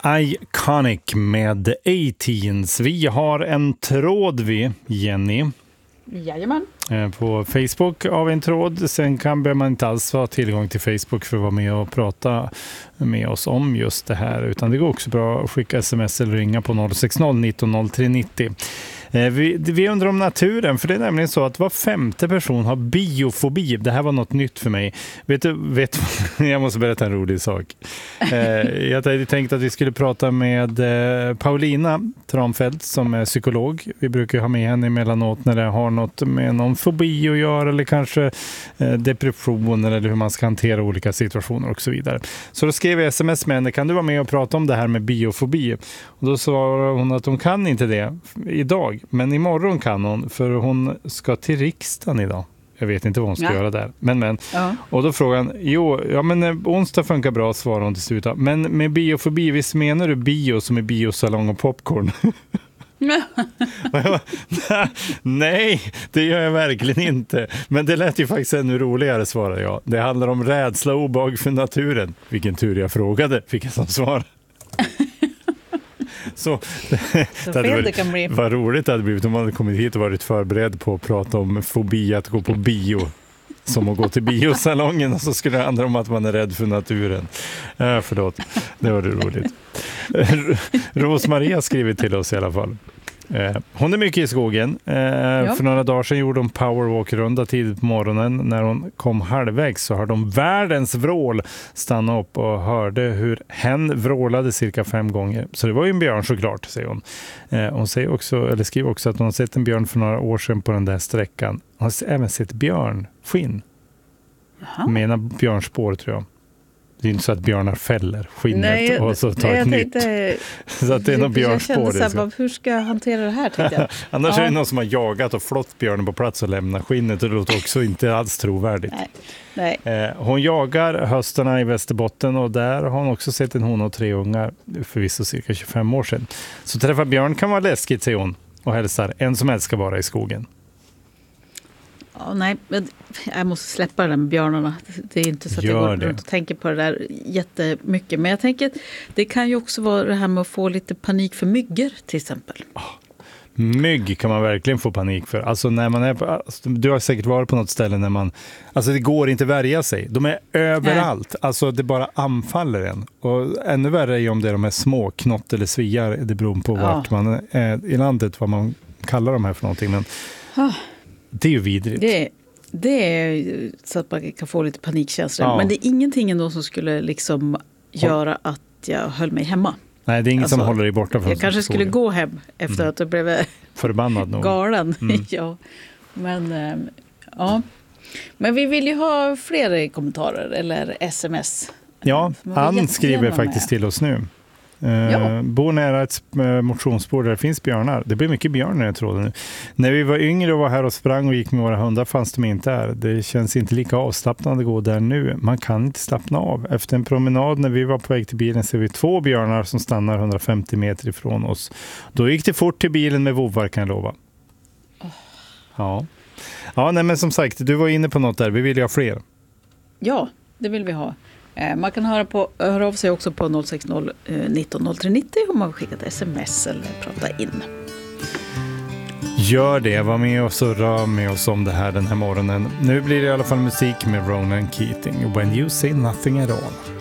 Iconic med A-Teens. Vi har en tråd Jenny. Jajamän. På Facebook av en tråd. Sen behöver man inte alls ha tillgång till Facebook för att vara med och prata med oss om just det här. Utan det går också bra att skicka sms eller ringa på 060 19 03 90. Vi undrar om naturen, för det är nämligen så att var femte person har biofobi. Det här var något nytt för mig. Vet du, jag måste berätta en rolig sak. Jag hade tänkt att vi skulle prata med Paulina Tranfeldt som är psykolog. Vi brukar ha med henne emellanåt när det har något med någon fobi att göra eller kanske depression eller hur man ska hantera olika situationer och så vidare. Så då skrev jag sms med henne, kan du vara med och prata om det här med biofobi? Och då svarade hon att hon kan inte det idag. Men imorgon kan hon, för hon ska till riksdagen idag. Jag vet inte vad hon ska göra där. Men. Ja. Och då frågar han, men onsdag funkar bra, svarar hon till slut. Men med biofobi, visst menar du bio som är biosalong och popcorn? Nej, det gör jag verkligen inte. Men det lät ju faktiskt ännu roligare, svarade jag. Det handlar om rädsla och obehag för naturen. Vilken tur jag frågade, fick jag som svar. Så det var roligt att det blivit om man hade kommit hit och varit förberedd på att prata om fobi att gå på bio. Som att gå till biosalongen, och så skulle det handla om att man är rädd för naturen. Förlåt, det var det roligt. Rosmaria skriver till oss i alla fall. Hon är mycket i skogen. För några dagar sedan gjorde hon powerwalk-runda tidigt på morgonen. När hon kom halvvägs så hörde de världens vrål stanna upp och hörde hur hen vrålade cirka 5 gånger. Så det var ju en björn såklart, säger hon. Hon säger också, eller skriver också att hon har sett en björn för några år sedan på den där sträckan. Hon har även sett björnskinn. Menar björnspår, tror jag. Det är inte så att björnar fäller skinnet och så tar ett nytt. Så att det är någon björnspår. Hur ska jag hantera det här, tänkte jag. Annars är det någon som har jagat och flott björnen på plats och lämnat skinnet, och det låter också inte alls trovärdigt. Nej. Hon jagar höstarna i Västerbotten, och där har hon också sett en hona och 3 ungar, förvisso cirka 25 år sedan. Så träffa björn kan vara läskigt, säger hon, och hälsar en som älskar vara i skogen. Ja, nej, men jag måste släppa det där med björnarna. Det är inte så att jag går runt och tänker på det där jättemycket. Men jag tänker att det kan ju också vara det här med att få lite panik för myggor till exempel. Mygg kan man verkligen få panik för. Alltså när man är du har säkert varit på något ställe när man, alltså det går inte värja sig. De är överallt. Nej. Alltså det bara anfaller en. Och ännu värre är om det är de här små knott eller sviar. Det beror på vart man är i landet, vad man kallar de här för någonting. Men det är ju vidrigt. Det är så att man kan få lite panikkänslor. Ja. Men det är ingenting ändå som skulle liksom göra att jag höll mig hemma. Nej, det är inget som håller dig borta från. Jag kanske skulle gå hem efter att jag blev förbannad nog. Galen. Ja. Men vi vill ju ha fler kommentarer eller sms. Ja, Ann skriver faktiskt till oss nu. Bor nära ett motionsspår där det finns björnar. Det blir mycket björnar, jag tror nu. När vi var yngre och var här och sprang och gick med våra hundar fanns de inte här. Det känns inte lika avslappnande att gå där nu. Man kan inte slappna av. Efter en promenad när vi var på väg till bilen ser vi 2 björnar som stannar 150 meter ifrån oss. Då gick det fort till bilen med vovvar, kan jag lova. Ja, nej, men som sagt, du var inne på något där. Vi vill ju ha fler. Ja, det vill vi ha. Man kan höra av sig också på 060 19 03 90 om man vill skicka ett sms eller prata in. Gör det, var med och surra med oss om det här den här morgonen. Nu blir det i alla fall musik med Ronan Keating. When you say nothing at all.